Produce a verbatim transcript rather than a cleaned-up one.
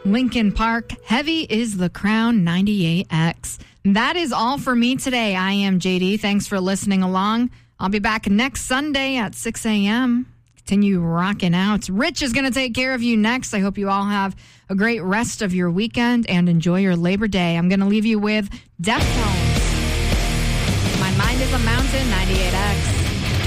Linkin Park, Heavy is the Crown ninety-eight X. That is all for me today. I am J D. Thanks for listening along. I'll be back next Sunday at six a.m. Continue rocking out. Rich is going to take care of you next. I hope you all have a great rest of your weekend and enjoy your Labor Day. I'm going to leave you with Deftones. My Mind is a Mountain, ninety-eight X.